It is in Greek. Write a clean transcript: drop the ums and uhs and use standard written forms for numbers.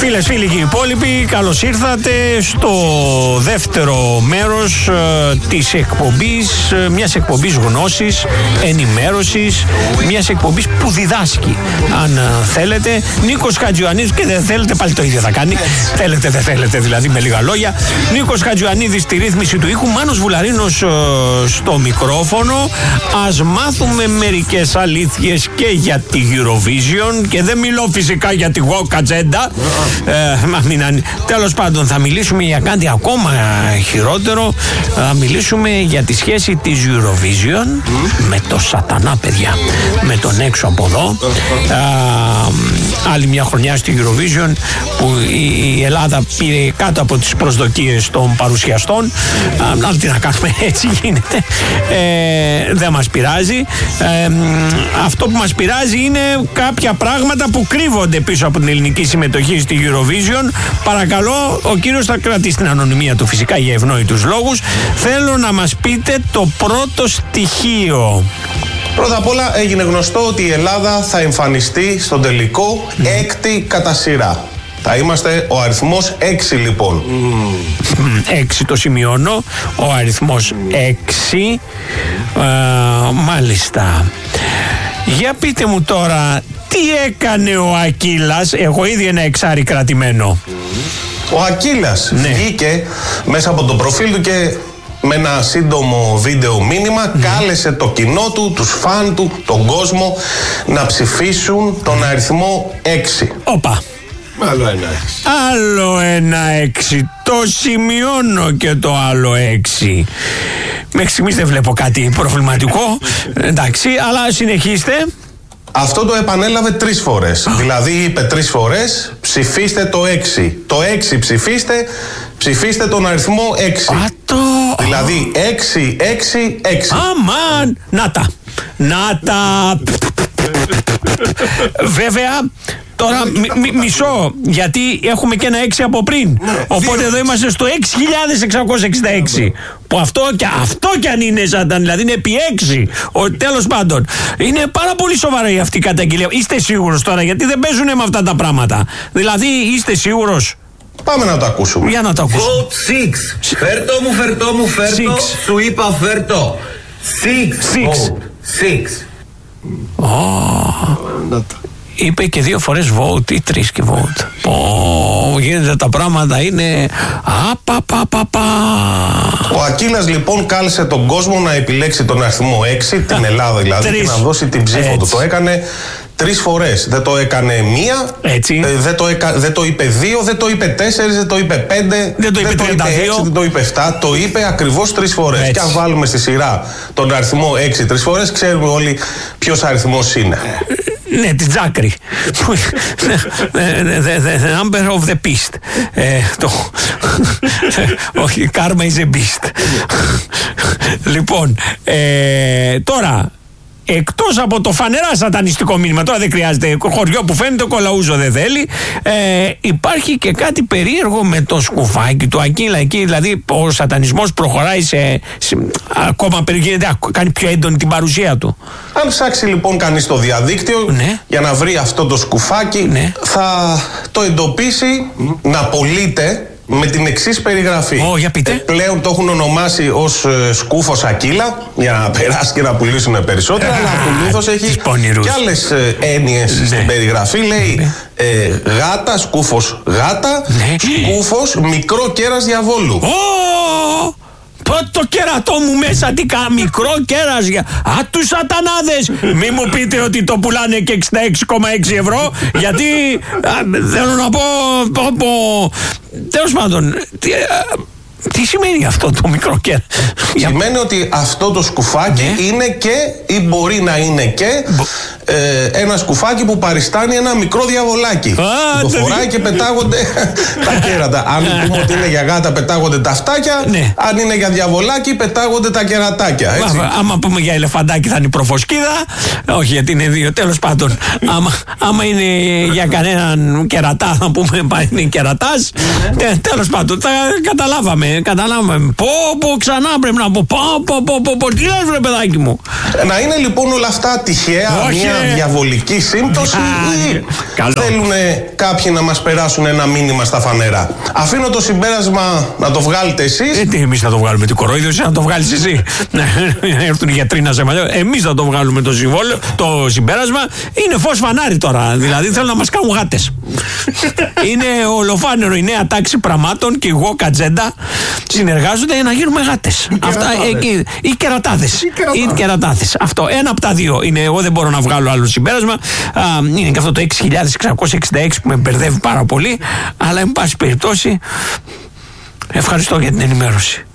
Φίλες, φίλοι και οι υπόλοιποι, καλώς ήρθατε στο δεύτερο μέρος της εκπομπής, μιας εκπομπής γνώσης, ενημέρωσης, μιας εκπομπής που διδάσκει, αν θέλετε. Νίκος Χατζιωαννίδης, και δεν θέλετε πάλι το ίδιο θα κάνει, θέλετε δεν θέλετε δηλαδή, με λίγα λόγια. Νίκος Χατζιωαννίδης στη ρύθμιση του ήχου, Μάνος Βουλαρίνος στο μικρόφωνο. Ας μάθουμε μερικές αλήθειες και για τη Eurovision, και δεν μιλώ φυσικά για τη Γο Κατζέντα. Τέλος πάντων, θα μιλήσουμε για κάτι ακόμα χειρότερο. Θα μιλήσουμε για τη σχέση της Eurovision με το σατανά, παιδιά, με τον έξω από εδώ. Άλλη μια χρονιά στη Eurovision που η Ελλάδα πήρε κάτω από τις προσδοκίες των παρουσιαστών. Αλλά τι να κάνουμε, έτσι γίνεται. Δεν μας πειράζει. Αυτό που μας πειράζει είναι κάποια πράγματα που κρύβονται πίσω από την ελληνική συμμετοχή στη Eurovision. Παρακαλώ, ο κύριος θα κρατήσει την ανωνυμία του φυσικά για ευνόητους λόγους. Θέλω να μας πείτε το πρώτο στοιχείο. Πρώτα απ' όλα έγινε γνωστό ότι η Ελλάδα θα εμφανιστεί στον τελικό έκτη κατά σειρά. Θα είμαστε ο αριθμός 6 λοιπόν. 6 το σημειώνω, ο αριθμός 6. Μάλιστα. Για πείτε μου τώρα, τι έκανε ο Ακύλας? Έχω ήδη ένα εξάρι κρατημένο. Ο Ακύλας βγήκε μέσα από το προφίλ του και με ένα σύντομο βίντεο μήνυμα κάλεσε το κοινό του, τους φαν του, τον κόσμο να ψηφίσουν τον αριθμό 6. Όπα. Άλλο ένα 6. Άλλο ένα 6. Το σημειώνω και το άλλο 6. Μέχρι στιγμής δεν βλέπω κάτι προβληματικό. Εντάξει, αλλά συνεχίστε. Αυτό το επανέλαβε 3 φορές. Δηλαδή είπε 3 φορές, ψηφίστε το 6. Το 6 ψηφίστε τον αριθμό 6. Δηλαδή 6, 6, 6. Αμάν! Να τα. Βέβαια, τώρα μισό, γιατί έχουμε και ένα 6 από πριν. Οπότε εδώ είμαστε στο 6.666. Που αυτό κι αν είναι σατάν, δηλαδή είναι επί 6. Τέλος πάντων, είναι πάρα πολύ σοβαρή αυτή η καταγγελία. Είστε σίγουρος τώρα? Γιατί δεν παίζουν με αυτά τα πράγματα. Δηλαδή, είστε σίγουρος? Πάμε να το ακούσουμε. Για να το ακούσουμε. Vote 6. Φέρτο μου, σου είπα φέρτο. 6. Είπε και 2 φορές vote ή 3 και vote. Γίνεται τα πράγματα, είναι Ο Ακύλας λοιπόν κάλεσε τον κόσμο να επιλέξει τον αριθμό 6, την Ελλάδα δηλαδή, και να δώσει την ψήφο του. Το έκανε 3 φορές. Δεν το έκανε 1, δεν το είπε 2, δεν το είπε 4, δεν το είπε 5, δεν το είπε 32, δεν το είπε 7, το είπε ακριβώς 3 φορές. Έτσι. Και αν βάλουμε στη σειρά τον αριθμό 6 3 φορές, ξέρουμε όλοι ποιος αριθμός είναι. Ναι, τη Τζάκρη. The number of the beast. Όχι, karma is a beast. Λοιπόν, τώρα, εκτός από το φανερά σατανιστικό μήνυμα, τώρα δεν χρειάζεται, χωριό που φαίνεται, ο Κολαούζο δεν θέλει, υπάρχει και κάτι περίεργο με το σκουφάκι του Ακύλα εκεί. Δηλαδή ο σατανισμός προχωράει σε ακόμα γίνεται, κάνει πιο έντονη την παρουσία του. Αν ψάξει λοιπόν κανείς στο διαδίκτυο για να βρει αυτό το σκουφάκι, θα το εντοπίσει να πωλείται με την εξής περιγραφή. Για πείτε. Πλέον το έχουν ονομάσει ως σκούφος Ακύλα, για να περάσει και να πουλήσουν περισσότερα, αλλά ακολούθως έχει και άλλες έννοιες στην περιγραφή. Λέει γάτα, σκούφος γάτα, σκούφος μικρό κέρας διαβόλου. Το κέρατό μου μέσα, τι μικρό κέρας για... τους σατανάδες! Μη μου πείτε ότι το πουλάνε και 66,6 ευρώ, γιατί θέλω να πω... Τέλος πάντων, τι σημαίνει αυτό το μικρό κέρα? Σημαίνει ότι αυτό το σκουφάκι είναι και, ή μπορεί να είναι και, ένα σκουφάκι που παριστάνει ένα μικρό διαβολάκι. Το φοράει και πετάγονται τα κέρατα. Αν πούμε ότι είναι για γάτα, πετάγονται τα αυτάκια. Αν είναι για διαβολάκι, πετάγονται τα κερατάκια. Άμα πούμε για ελεφαντάκι θα είναι η προφοσκίδα. Όχι, γιατί είναι 2. Τέλος πάντων, άμα είναι για κανέναν κερατά, θα πούμε είναι κερατάς. Τέλος πάντων, τα καταλάβαμε. καταλάβαμε. Πω, ξανά πρέπει να πω. Πω, τι λες βρε παιδάκι μου. Να είναι λοιπόν όλα αυτά τυχαία, μια διαβολική σύμπτωση ή θέλουν κάποιοι να μας περάσουν ένα μήνυμα στα φανερά? Αφήνω το συμπέρασμα να το βγάλετε εσείς. Τι εμείς θα το βγάλουμε, την κορόιδος να το βγάλεις εσύ. Έρθουν οι γιατροί να σε μαλλιώ. Εμείς θα το βγάλουμε το συμπέρασμα. Είναι φως φανάρι τώρα. Δηλαδή θέλουν να μας κάνουν γάτες. Είναι ολοφάνερο η νέα τάξη πραγμάτων και εγώ Κατζέντα συνεργάζονται για να γίνουμε γάτες. Αυτά οι κερατάδες. Αυτό ένα από τα δύο είναι. Εγώ δεν μπορώ να βγάλω άλλο συμπέρασμα. Είναι και αυτό το 6.666 που με μπερδεύει πάρα πολύ. Αλλά εν πάση περιπτώσει ευχαριστώ για την ενημέρωση.